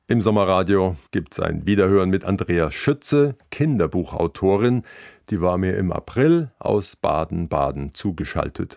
Im Sommerradio gibt es ein Wiederhören mit Andrea Schütze, Kinderbuchautorin. Die war mir im April aus Baden-Baden zugeschaltet.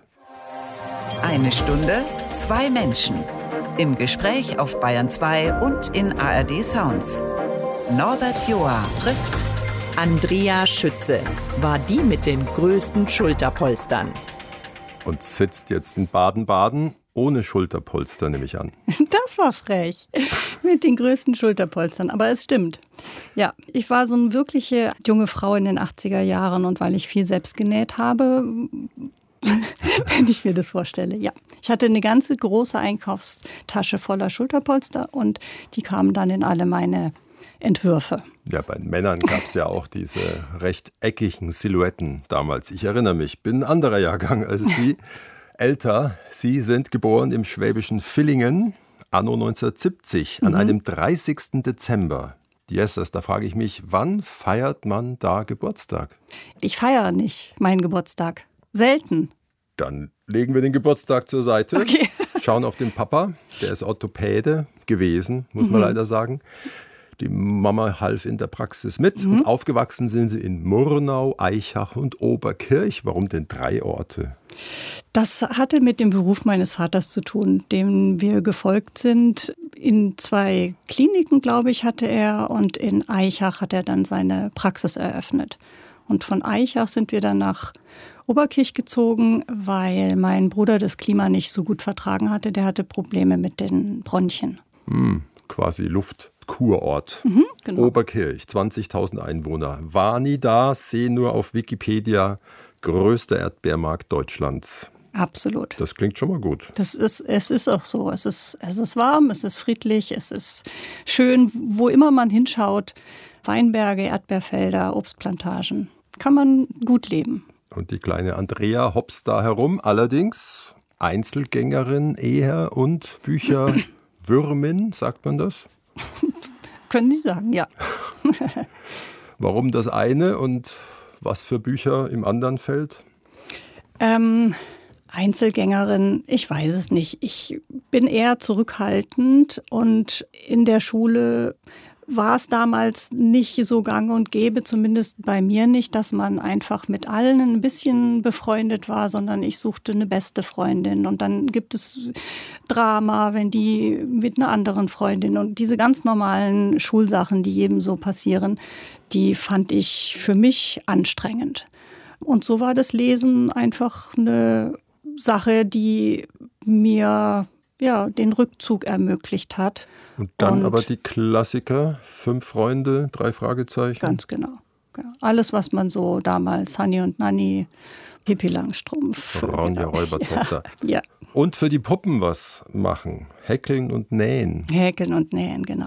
1 Stunde, 2 Menschen. Im Gespräch auf Bayern 2 und in ARD Sounds. Norbert Joa trifft Andrea Schütze war die mit den größten Schulterpolstern. Und sitzt jetzt in Baden-Baden ohne Schulterpolster, nehme ich an. Das war frech. Mit den größten Schulterpolstern. Aber es stimmt. Ja, ich war so eine wirkliche junge Frau in den 80er Jahren. Und weil ich viel selbst genäht habe, wenn ich mir das vorstelle, ja. Ich hatte eine ganze große Einkaufstasche voller Schulterpolster. Und die kamen dann in alle meine Entwürfe. Ja, bei den Männern gab es ja auch diese rechteckigen Silhouetten damals. Ich erinnere mich, bin ein anderer Jahrgang als Sie. Älter, Sie sind geboren im schwäbischen Villingen, anno 1970, an einem 30. Dezember. Jesus, da frage ich mich, wann feiert man da Geburtstag? Ich feiere nicht meinen Geburtstag. Selten. Dann legen wir den Geburtstag zur Seite, Okay. Schauen auf den Papa, der ist Orthopäde gewesen, muss man leider sagen. Die Mama half in der Praxis mit und aufgewachsen sind sie in Murnau, Aichach und Oberkirch. Warum denn 3 Orte? Das hatte mit dem Beruf meines Vaters zu tun, dem wir gefolgt sind. In 2 Kliniken, glaube ich, hatte er, und in Aichach hat er dann seine Praxis eröffnet. Und von Aichach sind wir dann nach Oberkirch gezogen, weil mein Bruder das Klima nicht so gut vertragen hatte. Der hatte Probleme mit den Bronchien. Quasi Luftkurort. Genau. Oberkirch, 20.000 Einwohner. War nie da, sehe nur auf Wikipedia, größter Erdbeermarkt Deutschlands. Absolut. Das klingt schon mal gut. Es ist auch so. Es ist warm, es ist friedlich, es ist schön, wo immer man hinschaut. Weinberge, Erdbeerfelder, Obstplantagen. Kann man gut leben. Und die kleine Andrea hopst da herum, allerdings Einzelgängerin eher und Bücherwürmin, sagt man das? Können Sie sagen, ja. Warum das eine und was für Bücher im anderen Feld? Einzelgängerin, ich weiß es nicht. Ich bin eher zurückhaltend und in der Schule war es damals nicht so gang und gäbe, zumindest bei mir nicht, dass man einfach mit allen ein bisschen befreundet war, sondern ich suchte eine beste Freundin. Und dann gibt es Drama, wenn die mit einer anderen Freundin, und diese ganz normalen Schulsachen, die jedem so passieren, die fand ich für mich anstrengend. Und so war das Lesen einfach eine Sache, die mir den Rückzug ermöglicht hat. Und dann aber die Klassiker, 5 Freunde, 3 Fragezeichen. Ganz genau. Alles, was man so damals, Hanni und Nanni, Pippi Langstrumpf. Ronja Räubertochter. Ja. Und für die Puppen was machen. Häkeln und nähen. Häkeln und nähen, genau.